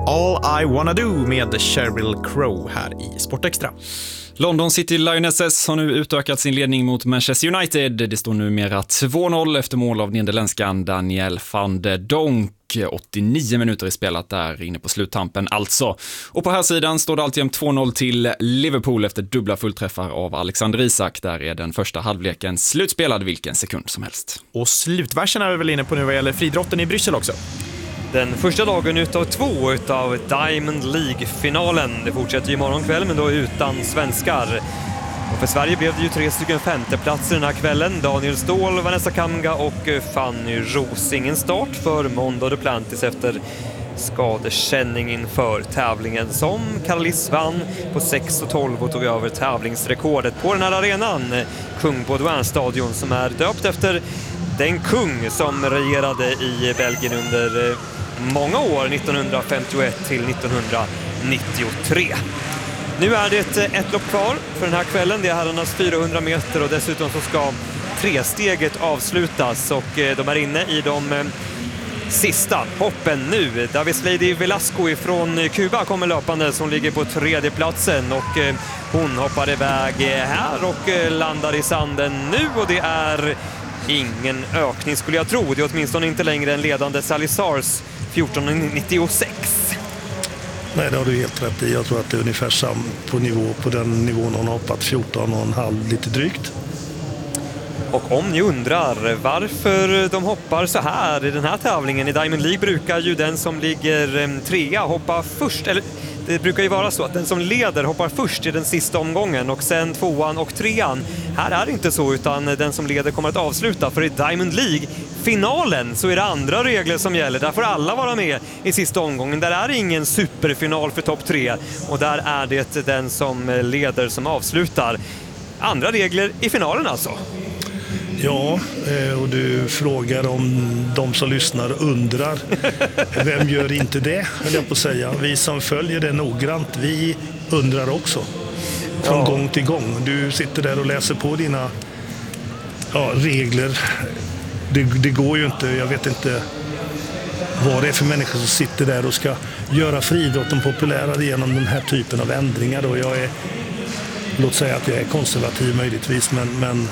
All I Wanna Do med Sheryl Crow här i Sportextra. London City Lionesses har nu utökat sin ledning mot Manchester United. Det står numera 2-0 efter mål av nederländskan Daniel van de Donk. 89 minuter i spelat där inne på sluttampen alltså. Och på här sidan står det alltjämt 2-0 till Liverpool efter dubbla fullträffar av Alexander Isak. Där är den första halvleken slutspelad vilken sekund som helst. Och slutversen är vi väl inne på nu vad gäller friidrotten i Bryssel också. Den första dagen utav 2 utav Diamond League-finalen. Det fortsätter ju imorgon kväll men då utan svenskar. Och för Sverige blev det ju 3 stycken femteplatser den här kvällen. Daniel Ståhl, Vanessa Kamga och Fanny Ros. Ingen start för Mondo Duplantis efter skadekänning inför tävlingen som Carlis vann på 6:12 och tog över tävlingsrekordet på den här arenan. Kung Baudouin-stadion som är döpt efter den kung som regerade i Belgien under många år, 1951 till 1993. Nu är det ett lopp kvar för den här kvällen. Det är herrarnas 400 meter och dessutom så ska tresteget avslutas och de är inne i de sista hoppen nu. Davis Lady Velasco ifrån Kuba kommer löpande som ligger på 3:e platsen och hon hoppar iväg här och landar i sanden nu och det är ingen ökning skulle jag tro. Det är åtminstone inte längre än ledande Salazars 14:96. Nej, det har du helt rätt i. Jag tror att det är ungefär på den nivån hon har hoppat 14,5 lite drygt. Och om ni undrar varför de hoppar så här i den här tävlingen, i Diamond League brukar ju den som ligger trea hoppa först, eller det brukar ju vara så att den som leder hoppar först i den sista omgången och sen 2:an och 3:an. Här är det inte så utan den som leder kommer att avsluta, för i Diamond League-finalen så är det andra regler som gäller. Där får alla vara med i sista omgången. Där är det ingen superfinal för topp 3 och där är det den som leder som avslutar. Andra regler i finalen alltså. Ja, och du frågar om de som lyssnar undrar. Vem gör inte det, höll jag på att säga. Vi som följer det noggrant, vi undrar också. Från gång till gång. Du sitter där och läser på dina regler. Det går ju inte, jag vet inte vad det är för människor som sitter där och ska göra friidrotten populärare genom den här typen av ändringar. Då. Låt säga att jag är konservativ möjligtvis, men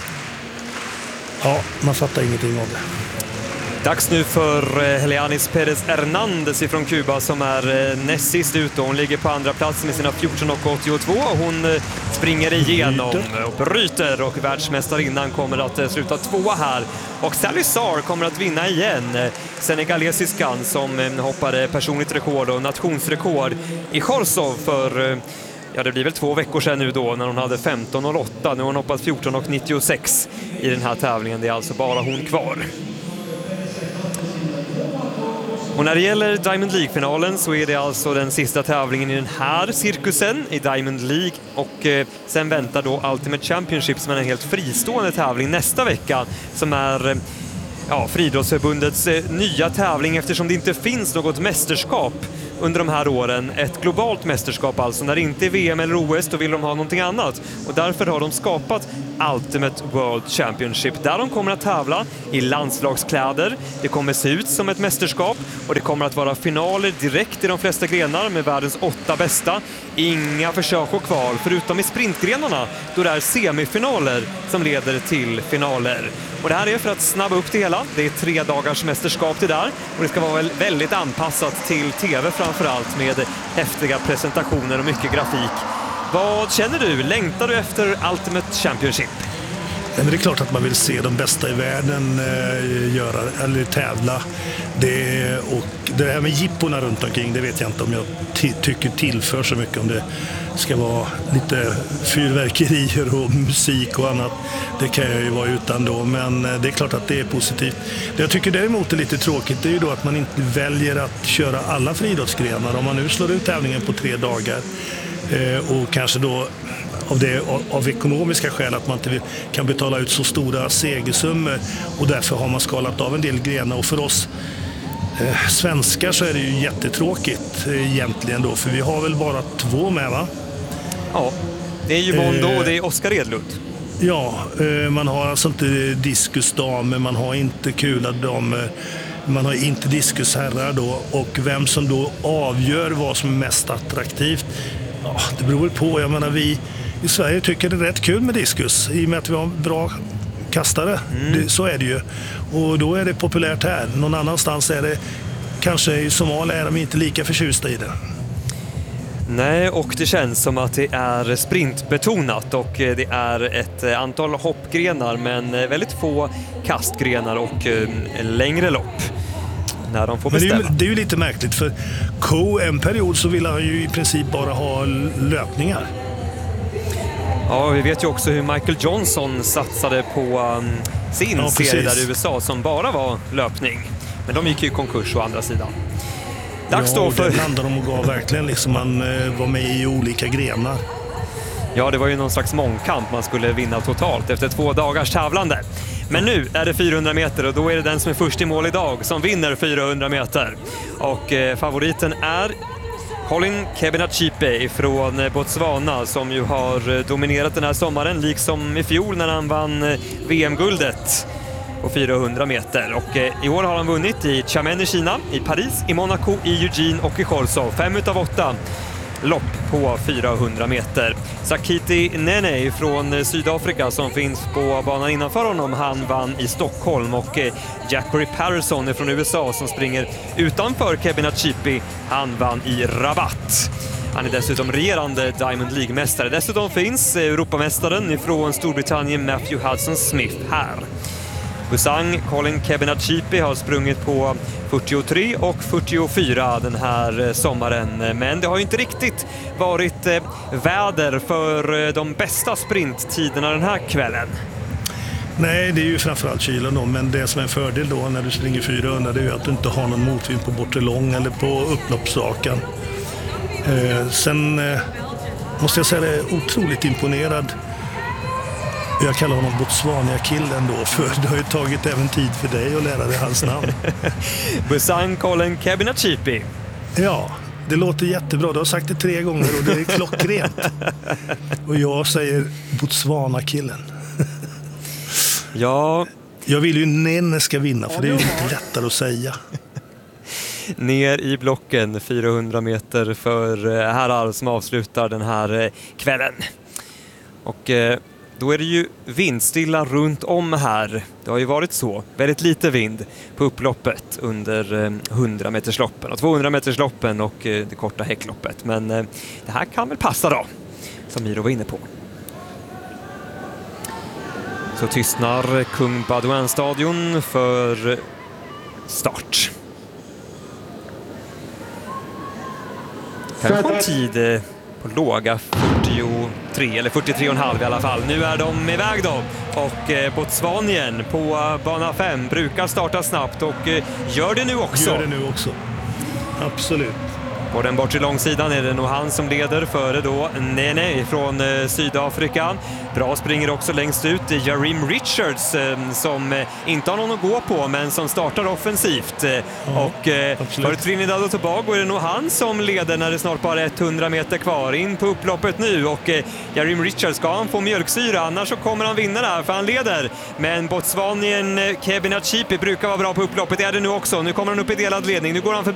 ja, man fattar ingenting av det. Dags nu för Helianis Perez Hernández från Kuba som är näst sist ut. Hon ligger på andra plats med sina 14,82. Hon springer igenom och bryter och världsmästarinnan kommer att sluta 2:a här. Och Salazar kommer att vinna igen. Senegalesiskan som hoppade personligt rekord och nationsrekord i Chorzów för... Ja, det blir väl 2 veckor sedan nu då när hon hade 15,08. Nu har hon hoppat 14,96 i den här tävlingen. Det är alltså bara hon kvar. Och när det gäller Diamond League-finalen så är det alltså den sista tävlingen i den här cirkusen i Diamond League. Och sen väntar då Ultimate Championship som är en helt fristående tävling nästa vecka som är... Friidrottsförbundets nya tävling eftersom det inte finns något mästerskap under de här åren. Ett globalt mästerskap alltså. När det inte är VM eller OS då vill de ha någonting annat. Och därför har de skapat Ultimate World Championship där de kommer att tävla i landslagskläder. Det kommer se ut som ett mästerskap och det kommer att vara finaler direkt i de flesta grenar med världens 8 bästa. Inga försök och kval förutom i sprintgrenarna då det är semifinaler som leder till finaler. Och det här är för att snabba upp det hela. Det är 3 dagars mästerskap det där. Och det ska vara väldigt anpassat till tv framförallt med häftiga presentationer och mycket grafik. Vad känner du? Längtar du efter Ultimate Championship? Men det är klart att man vill se de bästa i världen tävla. Det här med jipporna runt omkring, det vet jag inte om jag tycker tillför så mycket. Om det ska vara lite fyrverkerier och musik och annat, det kan jag ju vara utan då. Men det är klart att det är positivt. Det jag tycker däremot är lite tråkigt, det är ju då att man inte väljer att köra alla friidrottsgrenar. Om man nu slår ut tävlingen på 3 dagar och kanske då av ekonomiska skäl att man inte kan betala ut så stora segersummor och därför har man skalat av en del grenar. Och för oss svenskar så är det ju jättetråkigt egentligen då, för vi har väl bara 2 med, va? Ja, det är ju Mondo och det är Oskar Edlund. Ja, man har alltså inte diskusdamer, man har inte kula damer. Man har inte diskusherrar då, och vem som då avgör vad som är mest attraktivt, ja, det beror på. Jag menar, vi i Sverige tycker det är rätt kul med diskus i och med att vi har bra kastare. Så är det ju. Och då är det populärt här. Någon annanstans är det, kanske i Somalia är de inte lika förtjusta i det. Nej, och det känns som att det är sprintbetonat och det är ett antal hoppgrenar men väldigt få kastgrenar och längre lopp när de får bestämma. Men det är ju lite märkligt, för Coe, en period så ville han ju i princip bara ha löpningar. Ja, vi vet ju också hur Michael Johnson satsade på sin serie där i USA som bara var löpning. Men de gick ju i konkurs å andra sidan. Dags då för... den landade de och gav verkligen liksom, man var med i olika grenar. Ja, det var ju någon slags mångkamp man skulle vinna totalt efter 2 dagars tävlande. Men nu är det 400 meter och då är det den som är först i mål idag som vinner 400 meter. Och favoriten är Colin Kebinachipe från Botswana som ju har dominerat den här sommaren liksom i fjol när han vann VM-guldet på 400 meter. Och i år har han vunnit i Xiamen i Kina, i Paris, i Monaco, i Eugene och i Chorzów. 5 utav 8 lopp på 400 meter. Sakiti Nene från Sydafrika som finns på banan innanför honom, han vann i Stockholm. Och Jackery Patterson från USA som springer utanför Kebinachipe, han vann i Rabat. Han är dessutom regerande Diamond League-mästare. Dessutom finns Europamästaren från Storbritannien Matthew Hudson Smith här. Busang Colin Kebinachipe har sprungit på 43 och 44 den här sommaren. Men det har ju inte riktigt varit väder för de bästa sprinttiderna den här kvällen. Nej, det är ju framförallt kylan då, men det som är en fördel då när du springer 400 det är ju att du inte har någon motvind på bortre lång eller på upploppsrakan. Sen måste jag säga att jag är otroligt imponerad. Jag kallar honom Botswana-killen då, för det har ju tagit även tid för dig att lära dig hans namn. Busang Colin Kebinachipe. Ja, det låter jättebra. Du har sagt det 3 gånger och det är klockrent. Och jag säger Botswana-killen. Ja. Jag vill ju Nene ska vinna, för det är ju lite lättare att säga. Ner i blocken, 400 meter för herrar som avslutar den här kvällen. Och då är det ju vindstilla runt om här. Det har ju varit så. Väldigt lite vind på upploppet under 100-metersloppen och 200-metersloppen och det korta häckloppet. Men det här kan väl passa då, som Miro var inne på. Så tystnar Kung Baudouin-stadion för start. Kan få en tid på låga 43 eller 43,5 i alla fall. Nu är de iväg då och Botswanien på bana 5 brukar starta snabbt och gör det nu också. Gör det nu också. Absolut. På den bortre långsidan är det nog han som leder före då Nene från Sydafrika. Bra springer också längst ut Jareem Richards som inte har någon att gå på men som startar offensivt. Ja, och för Trinidad och Tobago är det nog han som leder när det snart bara är 100 meter kvar in på upploppet nu. Och Jareem Richards, ska han få mjölksyra annars så kommer han vinna där för han leder. Men Botswanien Kebinachipe brukar vara bra på upploppet, det är det nu också. Nu kommer han upp i delad ledning, nu går han förbi